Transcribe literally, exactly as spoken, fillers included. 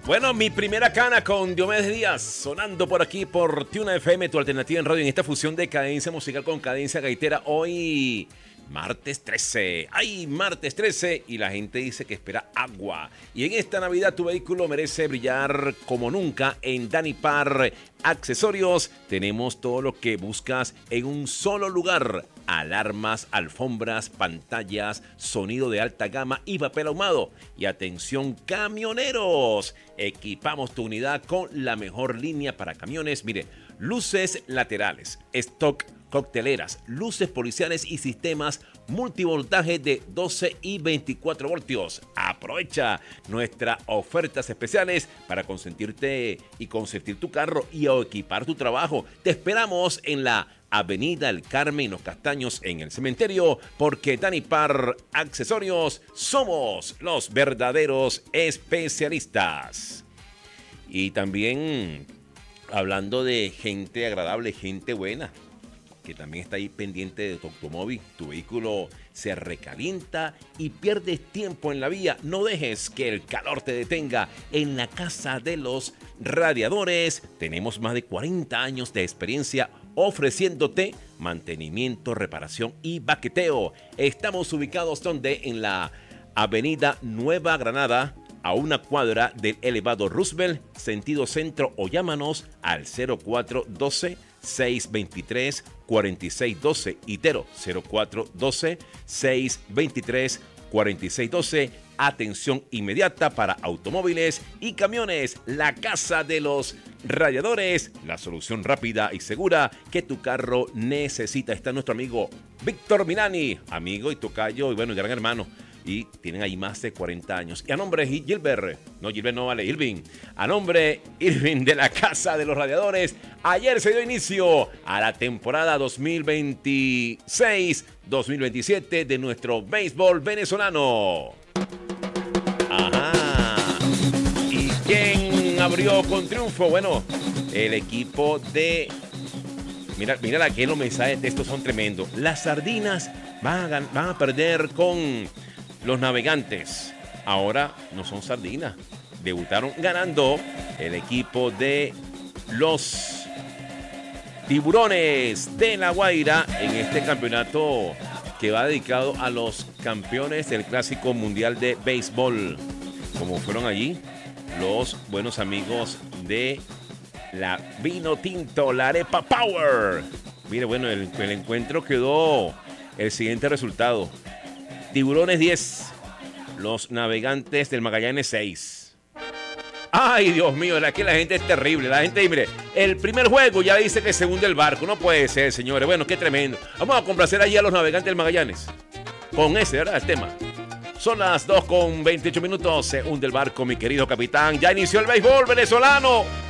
Bueno, mi primera cana con Diomedes Díaz, sonando por aquí por Tuna F M, tu alternativa en radio, en esta fusión de cadencia musical con cadencia gaitera. Hoy, martes trece. ¡Ay, martes trece! Y la gente dice que espera agua. Y en esta Navidad tu vehículo merece brillar como nunca. En Danipar Accesorios tenemos todo lo que buscas en un solo lugar. Alarmas, alfombras, pantallas, sonido de alta gama y papel ahumado. Y atención camioneros, equipamos tu unidad con la mejor línea para camiones. Mire, luces laterales, stock cocteleras, luces policiales y sistemas multivoltaje de doce y veinticuatro voltios. Aprovecha nuestras ofertas especiales para consentirte y consentir tu carro y equipar tu trabajo. Te esperamos en la Avenida El Carmen y Los Castaños en el cementerio, porque Danipar Accesorios somos los verdaderos especialistas. Y también hablando de gente agradable, gente buena, que también está ahí pendiente de tu automóvil, tu vehículo se recalienta y pierdes tiempo en la vía. No dejes que el calor te detenga. En la Casa de los Radiadores tenemos más de cuarenta años de experiencia ofreciéndote mantenimiento, reparación y baqueteo. Estamos ubicados donde en la Avenida Nueva Granada, a una cuadra del elevado Roosevelt, sentido centro, o llámanos al cero cuatro uno dos, seis dos tres, cuatro seis uno dos, itero cero cuatro uno dos, seis dos tres, cuatro seis uno dos. Atención inmediata para automóviles y camiones. La Casa de los Radiadores, la solución rápida y segura que tu carro necesita. Está nuestro amigo Víctor Milani, amigo y tocayo y bueno, gran hermano. Y tienen ahí más de cuarenta años. Y a nombre de Gilbert, no, Gilbert no vale, Irving. A nombre Irving de la Casa de los Radiadores, ayer se dio inicio a la temporada dos mil veintiséis dos mil veintisiete de nuestro béisbol venezolano. Ajá. ¿Y quién abrió con triunfo? Bueno, el equipo de... Mira, mira aquí los mensajes de estos son tremendos. Las Sardinas van a, van a perder con los Navegantes. Ahora no son sardinas. Debutaron ganando el equipo de los Tiburones de La Guaira en este campeonato que va dedicado a los campeones del Clásico Mundial de Béisbol. Como fueron allí los buenos amigos de la Vino Tinto, la Arepa Power. Mire, bueno, el, el encuentro quedó el siguiente resultado. Tiburones diez, los Navegantes del Magallanes seis. Ay, Dios mío, aquí la gente es terrible. La gente, mire, el primer juego ya dice que se hunde el barco. No puede ser, señores. Bueno, qué tremendo. Vamos a complacer allí a los Navegantes del Magallanes. Con ese, ¿verdad? El tema. Son las dos con veintiocho minutos. Se hunde el barco, mi querido capitán. Ya inició el béisbol venezolano.